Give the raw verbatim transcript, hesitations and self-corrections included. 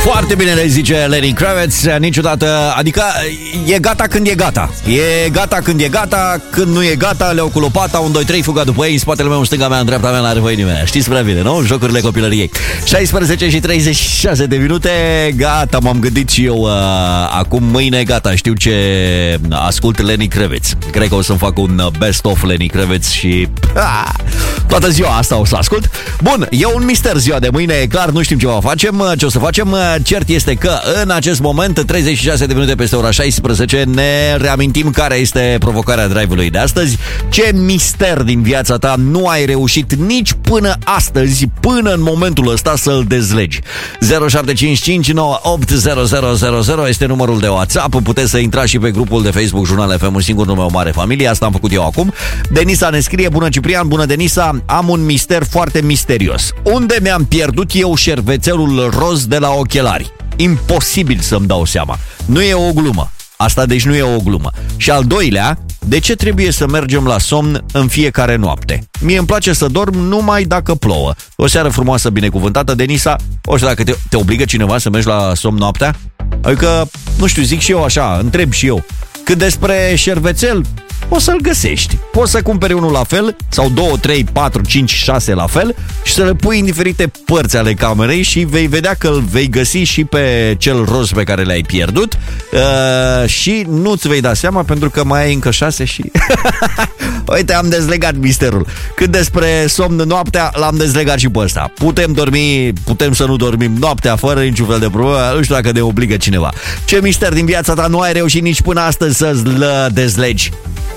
Foarte bine le zice Lenny Kravitz. Niciodată, adică e gata când e gata. E gata când e gata. Când nu e gata, le-au cu lopata. unu, doi, trei, fuga după ei. În spatele meu, în stânga mea, în dreapta mea, n-are voie nimeni. Știți prea bine, nu? Jocurile copilăriei. șaisprezece și treizeci și șase de minute. Gata, m-am gândit și eu uh, acum mâine, gata, știu ce ascult Lenny Kravitz. Cred că o să-mi fac un best of Lenny Kravitz și ah, toată ziua asta o să ascult. Bun, e un mister ziua de mâine, e clar, nu știm ce o facem, ce o să facem. Cert este că în acest moment, treizeci și șase de minute peste ora șaisprezece, ne reamintim care este provocarea drive-ului de astăzi. Ce mister din viața ta nu ai reușit nici până astăzi, până în momentul ăsta, să-l dezlegi? zero șapte cinci cinci nouă opt zero zero zero zero este numărul de WhatsApp. Puteți să intrați și pe grupul de Facebook Jurnal F M, un singur nume, o mare familie. Asta am făcut eu acum. Denisa ne scrie: bună Ciprian, bună Denisa, am un mister foarte misterios. Unde mi-am pierdut eu șervețelul roz de la ochelari? Imposibil să-mi dau seama. Nu e o glumă. Asta deci nu e o glumă. Și al doilea, de ce trebuie să mergem la somn în fiecare noapte? Mie îmi place să dorm numai dacă plouă. O seară frumoasă, binecuvântată, Denisa. O știu dacă te, te obligă cineva să mergi la somn noaptea? Adică, nu știu, zic și eu așa, întreb și eu. Cât despre șervețel, o să-l găsești. Poți să cumperi unul la fel, sau două, trei, patru, cinci, șase la fel, și să le pui în diferite părți ale camerei și vei vedea că îl vei găsi și pe cel roz pe care l-ai pierdut uh, și nu-ți vei da seama pentru că mai ai încă șase și... Uite, am dezlegat misterul. Cât despre somn noaptea, l-am dezlegat și pe ăsta. Putem dormi, putem să nu dormim noaptea fără niciun fel de problemă. Nu știu dacă ne obligă cineva. Ce mister din viața ta nu ai reușit nici până astăzi să-l dezlegi?